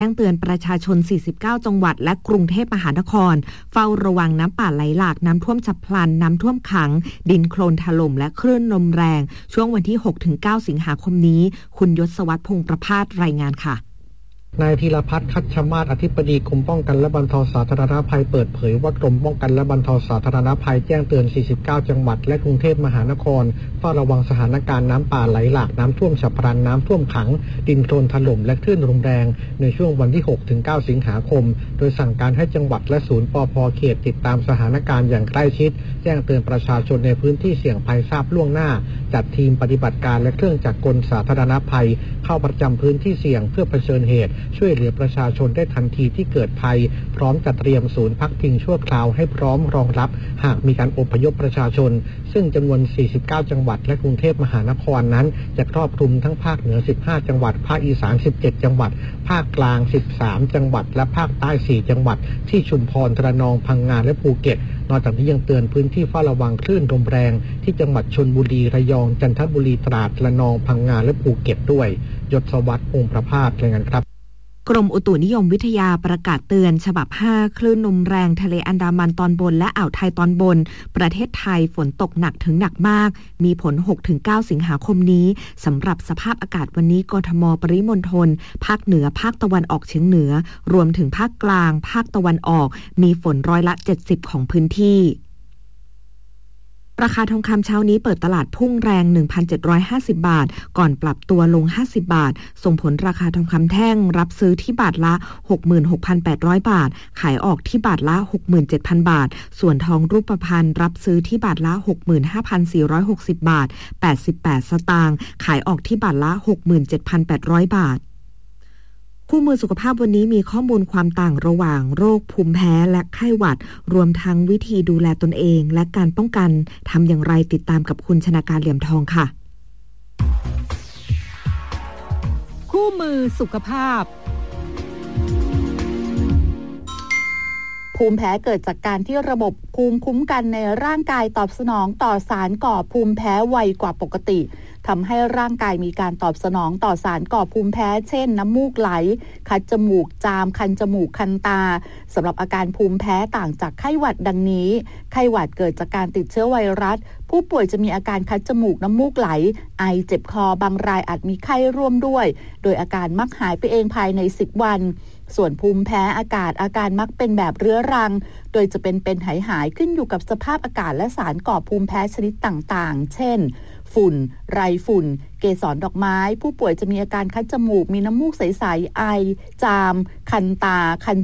แจ้งเตือนประชาชน 49 จังหวัดและกรุงเทพมหานครเฝ้าระวังน้ำป่าไหลหลากน้ำท่วมฉับพลันน้ำท่วมขังดินโคลนถล่มและคลื่นลมแรงช่วงวันที่ 6-9 สิงหาคมนี้คุณยศวัฒน์พงษ์ประภาสรายงานค่ะนายธีรพัฒน์คัชชมาศอธิบดีกรมป้องกันและบรรเทาสาธารณภัยเปิดเผยว่ากรมป้องกันและบรรเทาสาธารณภัยแจ้งเตือน 49 จังหวัดและกรุงเทพมหานครเฝ้าระวังสถานการณ์น้ำป่าไหลหลากน้ำท่วมฉับพลันน้ำท่วมขังดินโคลนถล่มและคลื่นลมแรงในช่วงวันที่ 6-9 สิงหาคมโดยสั่งการให้จังหวัดและศูนย์ปภ.เขตติดตามสถานการณ์อย่างใกล้ชิดแจ้งเตือนประชาชนในพื้นที่เสี่ยงภัยทราบล่วงหน้าจัดทีมปฏิบัติการและเครื่องจักรกลสาธารณภัยเข้าประจำพื้นที่เสี่ยงเพื่อเผชิญเหตุช่วยเหลือประชาชนได้ทันทีที่เกิดภัยพร้อมจัดเตรียมศูนย์พักพิงชั่วคราวให้พร้อมรองรับหากมีการอพยพประชาชนซึ่งจำนวน 49 จังหวัดและกรุงเทพมหานครนั้นจะครอบคลุมทั้งภาคเหนือ 15 จังหวัดภาคอีสาน 17 จังหวัดภาคกลาง 13 จังหวัดและภาคใต้ 4 จังหวัดที่ชุมพรระนองพังงาและภูเก็ตนอกจากนี้ยังเตือนพื้นที่เฝ้าระวังคลื่นลมแรงที่จังหวัดชลบุรีระยองจันทบุรีตราดระนองพังงาและภูเก็ตด้วยยศวัฒน์พงษ์ประภาสรายงานครับกรมอุตุนิยมวิทยาประกาศเตือนฉบับ 5 คลื่นลมแรงทะเลอันดามันตอนบนและอ่าวไทยตอนบนประเทศไทยฝนตกหนักถึงหนักมากมีผล 6-9 สิงหาคมนี้สำหรับสภาพอากาศวันนี้กทม.ปริมณฑลภาคเหนือภาคตะวันออกเฉียงเหนือรวมถึงภาคกลางภาคตะวันออกมีฝนร้อยละ 70 ของพื้นที่ราคาทองคำเช้านี้เปิดตลาดพุ่งแรง 1,750 บาทก่อนปรับตัวลง50บาทส่งผลราคาทองคำแท่งรับซื้อที่บาทละ 66,800 บาทขายออกที่บาทละ 67,000 บาทส่วนทองรูปพรรณรับซื้อที่บาทละ 65,460 บาท88สตางค์ขายออกที่บาทละ 67,800 บาทคู่มือสุขภาพวันนี้มีข้อมูลความต่างระหว่างโรคภูมิแพ้และไข้หวัดรวมทั้งวิธีดูแลตนเองและการป้องกันทำอย่างไรติดตามกับคุณชนาการเหลี่ยมทองค่ะคู่มือสุขภาพภูมิแพ้เกิดจากการที่ระบบภูมิคุ้มกันในร่างกายตอบสนองต่อสารก่อภูมิแพ้ไวกว่าปกติทำให้ร่างกายมีการตอบสนองต่อสารก่อภูมิแพ้เช่นน้ำมูกไหลคัดจมูกจามคันจมูกคันตาสำหรับอาการภูมิแพ้ต่างจากไข้หวัดดังนี้ไข้หวัดเกิดจากการติดเชื้อไวรัสผู้ป่วยจะมีอาการคัดจมูกน้ำมูกไหลไอเจ็บคอบางรายอาจมีไข้ร่วมด้วยโดยอาการมักหายไปเองภายใน10วันส่วนภูมิแพ้อากาศอาการมักเป็นแบบเรื้อรังโดยจะเป็นหายขึ้นอยู่กับสภาพอากาศและสารก่อภูมิแพ้ชนิดต่างๆเช่นฝุ่นไรฝุ่นเกสรดอกไม้ผู้ป่วยจะมีอาการคัดจมูกมีน้ำมูกใสๆไอจามคันตาคัน